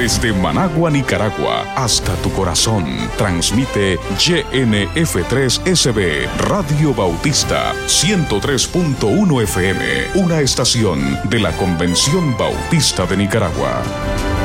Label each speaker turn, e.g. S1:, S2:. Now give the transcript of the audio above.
S1: Desde Managua, Nicaragua, hasta tu corazón, transmite YNF3SB, Radio Bautista, 103.1 FM, una estación de la Convención Bautista de Nicaragua.